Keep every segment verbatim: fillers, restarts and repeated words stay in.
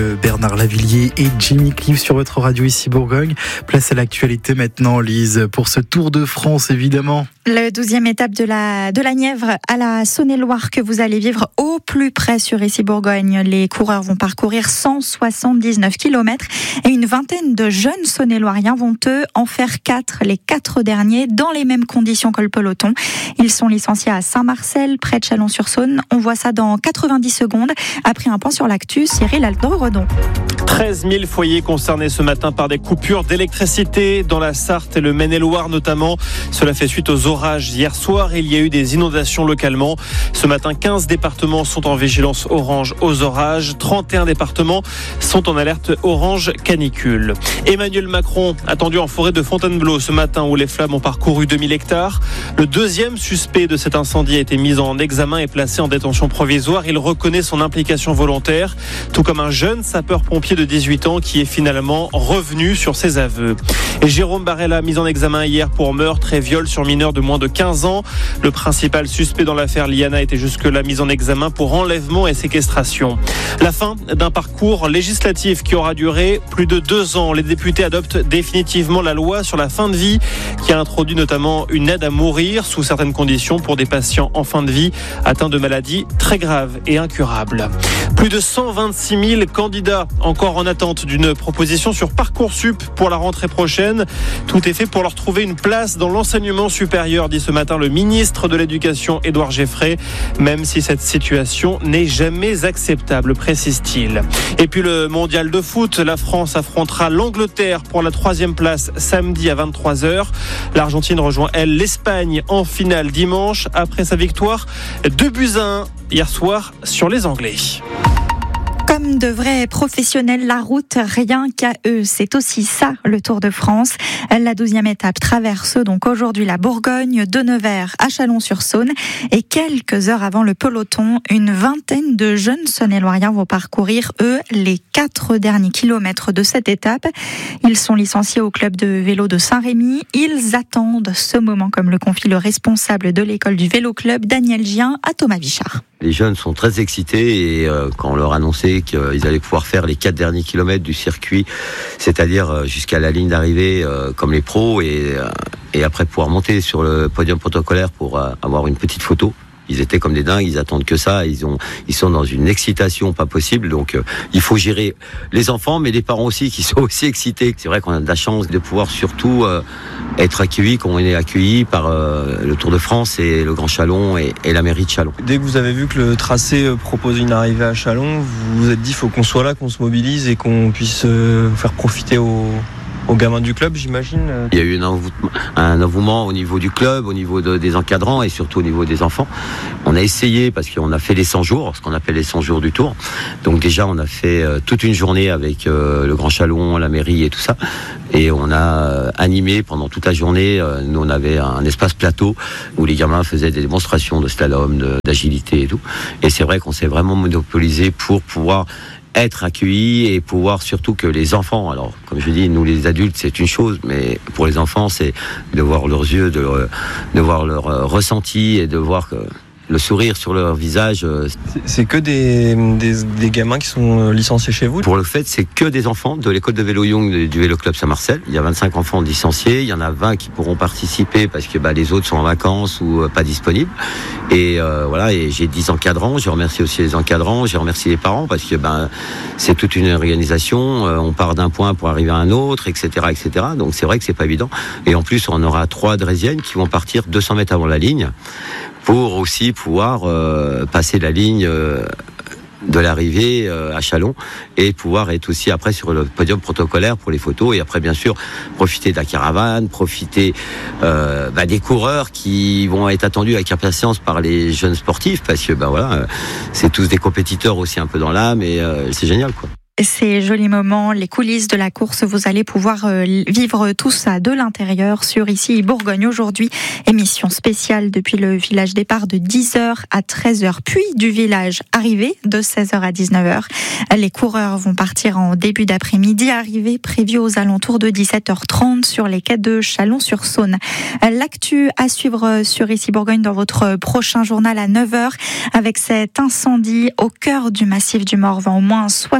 Bernard Lavillier et Jimmy Cliff sur votre radio ici Bourgogne. Place à l'actualité maintenant, Lise, pour ce Tour de France évidemment. La douzième étape de la, de la Nièvre à la Saône-et-Loire que vous allez vivre au plus près sur ici Bourgogne. Les coureurs vont parcourir cent soixante-dix-neuf kilomètres et une vingtaine de jeunes Saône-et-Loiriens vont eux en faire quatre, les quatre derniers dans les mêmes conditions que le peloton. Ils sont licenciés à Saint-Marcel, près de Chalon-sur-Saône. On voit ça dans quatre-vingt-dix secondes. Après un point sur l'actu, Cyril Aldon-Redon. treize mille foyers concernés ce matin par des coupures d'électricité dans la Sarthe et le Maine-et-Loire notamment. Cela fait suite aux orages hier soir. Il y a eu des inondations localement. Ce matin, quinze départements sont en vigilance orange aux orages. trente et un départements sont en alerte orange canicule. Emmanuel Macron attendu en forêt de Fontainebleau ce matin où les flammes ont parcouru deux mille hectares. Le deuxième suspect de cet incendie a été mis en examen et placé en détention provisoire. Il reconnaît son implication volontaire, tout comme un jeune sapeur-pompier de dix-huit ans qui est finalement revenu sur ses aveux. Et Jérôme Barella mis en examen hier pour meurtre et viol sur mineur de moins de quinze ans. Le principal suspect dans l'affaire Liana était jusque-là mis en examen pour enlèvement et séquestration. La fin d'un parcours législatif qui aura duré plus de deux ans. Les députés adoptent définitivement la loi sur la fin de vie qui a introduit notamment une aide à mourir sous certaines conditions pour des patients en fin de vie atteints de maladies très graves et incurables. Plus de cent vingt-six mille candidats encore en attente d'une proposition sur Parcoursup pour la rentrée prochaine. Tout est fait pour leur trouver une place dans l'enseignement supérieur, dit ce matin le ministre de l'Éducation, Édouard Geffray, même si cette situation n'est jamais acceptable, précise-t-il. Et puis le mondial de foot, la France affrontera l'Angleterre pour la troisième place samedi à vingt-trois heures. L'Argentine rejoint, elle, l'Espagne en finale dimanche après sa victoire deux buts à un hier soir sur les Anglais. Comme de vrais professionnels, la route, rien qu'à eux. C'est aussi ça, le Tour de France. La douzième étape traverse donc aujourd'hui la Bourgogne, de Nevers à Chalon-sur-Saône. Et quelques heures avant le peloton, une vingtaine de jeunes Saône-et-Loiriens vont parcourir, eux, les quatre derniers kilomètres de cette étape. Ils sont licenciés au club de vélo de Saint-Rémy. Ils attendent ce moment, comme le confie le responsable de l'école du vélo club, Daniel Gien, à Thomas Vichard. Les jeunes sont très excités et euh, quand on leur annonçait qu'ils allaient pouvoir faire les quatre derniers kilomètres du circuit, c'est-à-dire euh, jusqu'à la ligne d'arrivée euh, comme les pros et, euh, et après pouvoir monter sur le podium protocolaire pour euh, avoir une petite photo. Ils étaient comme des dingues, ils attendent que ça, ils ont, ils sont dans une excitation pas possible, donc euh, il faut gérer les enfants, mais les parents aussi qui sont aussi excités. C'est vrai qu'on a de la chance de pouvoir surtout euh, être accueillis comme on est accueillis par euh, le Tour de France et le Grand Chalon et, et la mairie de Chalon. Dès que vous avez vu que le tracé proposait une arrivée à Chalon, vous vous êtes dit il faut qu'on soit là, qu'on se mobilise et qu'on puisse euh, faire profiter aux... aux gamins du club, j'imagine. Il y a eu un, envou- un engouement au niveau du club, au niveau de, des encadrants et surtout au niveau des enfants. On a essayé, parce qu'on a fait les cent jours, ce qu'on appelle les cent jours du Tour. Donc déjà, on a fait euh, toute une journée avec euh, le Grand Chalon, la mairie et tout ça. Et on a euh, animé pendant toute la journée. Euh, nous, on avait un espace plateau où les gamins faisaient des démonstrations de slalom, de, d'agilité et tout. Et c'est vrai qu'on s'est vraiment monopolisé pour pouvoir être accueillis et pouvoir surtout que les enfants, alors comme je dis, nous les adultes c'est une chose, mais pour les enfants c'est de voir leurs yeux, de, de voir leur ressenti et de voir que le sourire sur leur visage. C'est, c'est que des, des, des gamins qui sont licenciés chez vous ? Pour le fait, c'est que des enfants de l'école de vélo Young du Vélo Club Saint-Marcel. Il y a vingt-cinq enfants licenciés, il y en a vingt qui pourront participer parce que bah, les autres sont en vacances ou euh, pas disponibles. Et euh, voilà, et j'ai dix encadrants, je remercie aussi les encadrants, je remercie les parents parce que ben, c'est toute une organisation, euh, on part d'un point pour arriver à un autre, et cetera, et cetera. Donc c'est vrai que c'est pas évident. Et en plus, on aura trois Drésiennes qui vont partir deux cents mètres avant la ligne pour aussi pouvoir euh, passer la ligne euh, de l'arrivée euh, à Chalon et pouvoir être aussi après sur le podium protocolaire pour les photos et après bien sûr profiter de la caravane, profiter euh, bah, des coureurs qui vont être attendus avec impatience par les jeunes sportifs parce que bah, voilà, euh, c'est tous des compétiteurs aussi un peu dans l'âme et euh, c'est génial quoi. Ces jolis moments, les coulisses de la course, vous allez pouvoir vivre tout ça de l'intérieur sur ici Bourgogne aujourd'hui. Émission spéciale depuis le village départ de dix heures à treize heures, puis du village arrivée de seize heures à dix-neuf heures. Les coureurs vont partir en début d'après-midi, arrivée prévue aux alentours de dix-sept heures trente sur les quais de Chalon-sur-Saône. L'actu à suivre sur ici Bourgogne dans votre prochain journal à neuf heures avec cet incendie au cœur du massif du Morvan. Au moins soixante hectares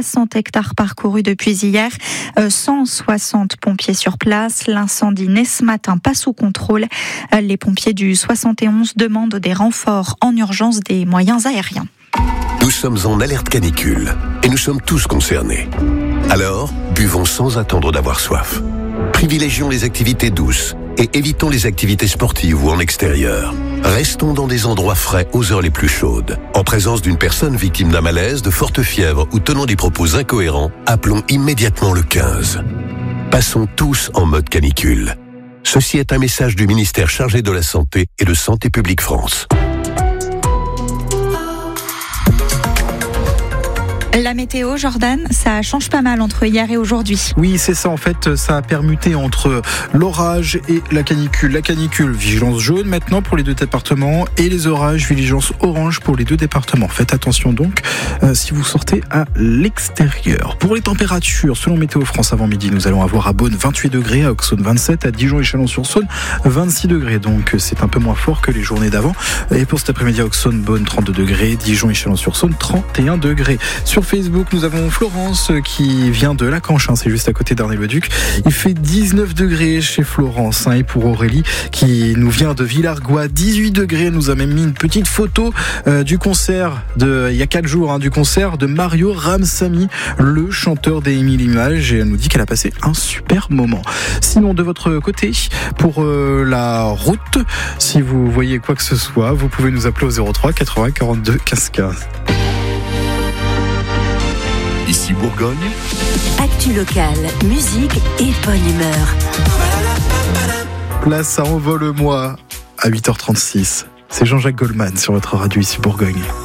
hectares parcourus depuis hier. cent soixante pompiers sur place. L'incendie né ce matin pas sous contrôle. Les pompiers du soixante et onze demandent des renforts en urgence des moyens aériens. Nous sommes en alerte canicule et nous sommes tous concernés. Alors, buvons sans attendre d'avoir soif. Privilégions les activités douces et évitons les activités sportives ou en extérieur. Restons dans des endroits frais aux heures les plus chaudes. En présence d'une personne victime d'un malaise, de forte fièvre ou tenant des propos incohérents, appelons immédiatement le quinze. Passons tous en mode canicule. Ceci est un message du ministère chargé de la Santé et de Santé publique France. La météo, Jordan, ça change pas mal entre hier et aujourd'hui. Oui, c'est ça. En fait, ça a permuté entre l'orage et la canicule. La canicule, vigilance jaune maintenant pour les deux départements, et les orages, vigilance orange pour les deux départements. Faites attention donc euh, si vous sortez à l'extérieur. Pour les températures, selon Météo France avant midi, nous allons avoir à Beaune vingt-huit degrés, à Auxonne vingt-sept, à Dijon et Chalon-sur-Saône vingt-six degrés. Donc c'est un peu moins fort que les journées d'avant. Et pour cet après-midi, à Auxonne, Beaune trente-deux degrés, Dijon et Chalon-sur-Saône trente et un degrés. Sur Facebook, nous avons Florence qui vient de Lacanche, hein, c'est juste à côté d'Arnay-le-Duc. Il fait dix-neuf degrés chez Florence, hein, et pour Aurélie qui nous vient de Villargois, dix-huit degrés. Elle nous a même mis une petite photo euh, du concert de il y a quatre jours, hein, du concert de Mario Ramsamy, le chanteur des Émile Images, et elle nous dit qu'elle a passé un super moment. Sinon, de votre côté, pour euh, la route, si vous voyez quoi que ce soit, vous pouvez nous appeler au zéro trois quatre-vingts quarante-deux quinze quinze. Ici Bourgogne. Actu locale, musique et bonne humeur. Place à Envole-moi à huit heures trente-six. C'est Jean-Jacques Goldman sur votre radio ici Bourgogne.